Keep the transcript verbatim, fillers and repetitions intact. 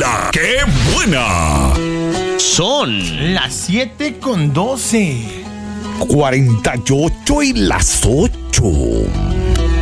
¡La qué buena! Son las siete con doce. cuarenta y ocho y las ocho.